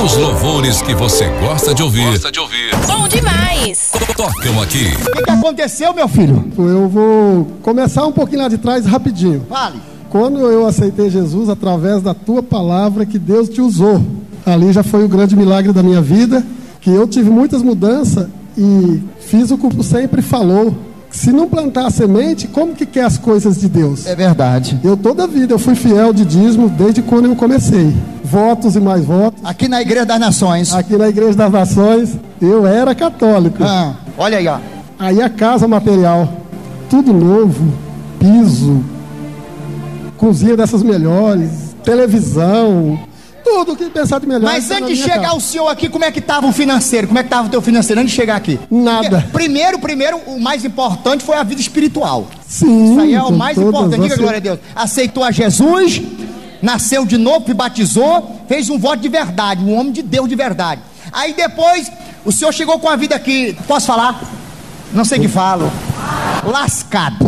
Os louvores que você gosta de ouvir. Bom demais! Tocam aqui. O que aconteceu, meu filho? Eu vou começar um pouquinho lá de trás rapidinho. Fale. Quando eu aceitei Jesus através da tua palavra, que Deus te usou, ali já foi o grande milagre da minha vida, que eu tive muitas mudanças e fiz o que o sempre falou. Se não plantar a semente, como que quer as coisas de Deus? É verdade. Eu toda a vida eu fui fiel de dízimo desde quando eu comecei. Votos e mais votos. Aqui na Igreja das Nações. Aqui na Igreja das Nações, eu era católico. Olha aí, ó. Aí a casa material, tudo novo, piso, cozinha dessas melhores, televisão, tudo que pensar de melhor. Mas antes de chegar o senhor aqui, como é que estava o financeiro? Como é que estava o teu financeiro antes de chegar aqui? Nada. Porque primeiro, o mais importante foi a vida espiritual. Sim. Isso aí é o mais importante. Diga glória a Deus. Aceitou a Jesus, nasceu de novo, se batizou, fez um voto de verdade, um homem de Deus de verdade. Aí depois, o senhor chegou com a vida aqui, posso falar? Não sei o que falo. Lascado.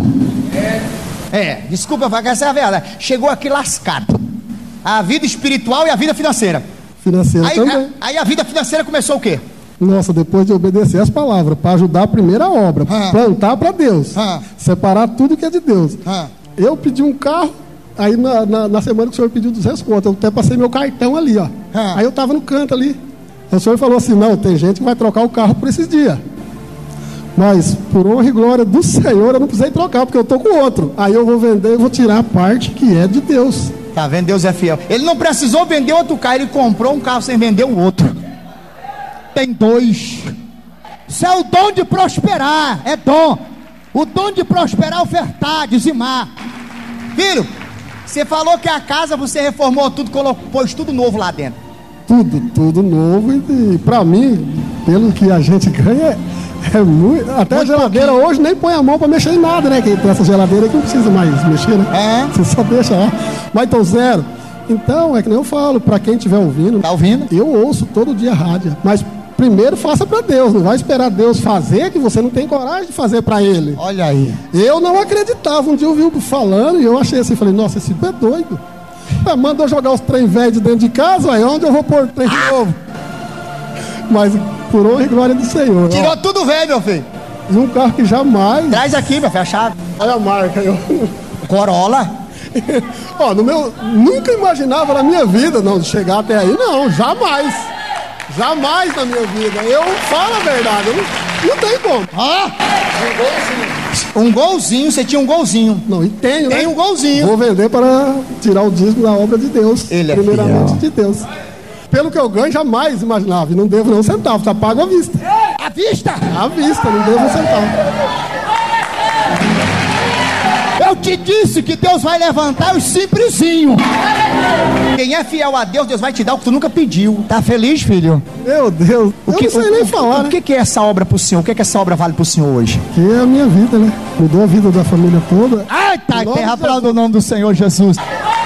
Desculpa, essa é a verdade. Chegou aqui lascado. A vida espiritual e a vida financeira. Financeira também. Aí a vida financeira começou o quê? Nossa, depois de obedecer as palavras, para ajudar a primeira obra, plantar para Deus, separar tudo que é de Deus. Eu pedi um carro, aí na semana que o senhor pediu 200 conto, eu até passei meu cartão ali, ó. Aí eu tava no canto ali. O senhor falou assim, não, tem gente que vai trocar o carro por esses dias. Mas, por honra e glória do Senhor, eu não precisei trocar, porque eu tô com outro. Aí eu vou vender e vou tirar a parte que é de Deus. Tá vendo? Deus é fiel. Ele não precisou vender outro carro, ele comprou um carro sem vender o outro. Tem dois. Isso é o dom de prosperar, é dom. O dom de prosperar, ofertar, dizimar. Filho, você falou que a casa você reformou tudo, pôs tudo novo lá dentro. Tudo novo e pra mim, pelo que a gente ganha, é muito. Até muito a geladeira pouquinho. Hoje nem põe a mão pra mexer em nada, né? Que tem essa geladeira que não precisa mais mexer, né? Você só deixa lá. Mas então zero. Então, é que nem eu falo, pra quem estiver ouvindo. Tá ouvindo? Eu ouço todo dia rádio. Mas primeiro faça pra Deus. Não vai esperar Deus fazer, que você não tem coragem de fazer pra Ele. Olha aí. Eu não acreditava. Um dia eu vi o falando e eu achei assim, falei, nossa, esse é doido. Manda eu jogar os trem velhos dentro de casa, aí onde eu vou pôr trem novo? Mas por honra e glória do Senhor. Tirou tudo velho, meu filho. E um carro que jamais. Traz aqui, meu filho, a chave. Olha a marca. Corolla. Ó, nunca imaginava na minha vida, não, de chegar até aí, não, jamais. Jamais na minha vida. Eu falo a verdade, não tem como. Um golzinho, você tinha um golzinho. Não, e tenho, né? Tem um golzinho. Vou vender para tirar o dízimo da obra de Deus. Ele é primeiramente fiel. de Deus. Pelo que eu ganho, jamais imaginava. E não devo nem um centavo, tá pago à vista. À vista? À vista, não devo um centavo. Eu te disse que Deus vai levantar os simplesinhos. Quem é fiel a Deus, Deus vai te dar o que tu nunca pediu. Tá feliz, filho? Meu Deus, eu não sei nem falar, né? O que é essa obra pro senhor? O que é que essa obra vale pro senhor hoje? Que é a minha vida, né? Mudou a vida da família toda. Ai, tá, terra para o nome do Senhor Jesus.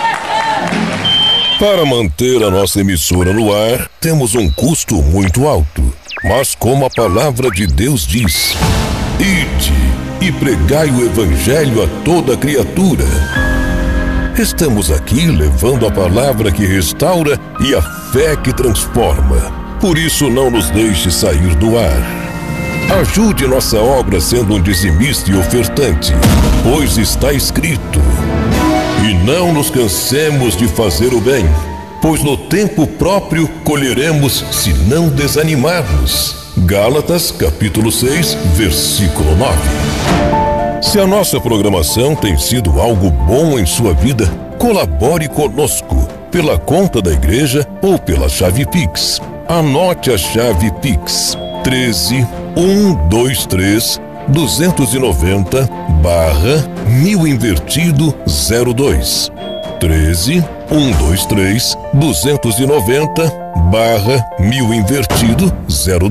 Para manter a nossa emissora no ar, temos um custo muito alto. Mas como a palavra de Deus diz, ide e pregai o evangelho a toda criatura. Estamos aqui levando a palavra que restaura e a fé que transforma. Por isso não nos deixe sair do ar. Ajude nossa obra sendo um dizimista e ofertante, pois está escrito: e não nos cansemos de fazer o bem, pois no tempo próprio colheremos se não desanimarmos. Gálatas capítulo 6, versículo 9. Se a nossa programação tem sido algo bom em sua vida, colabore conosco pela conta da igreja ou pela chave Pix. Anote a chave Pix 13.123.290/1000 invertido 02. 13.123.290/1000 invertido 02.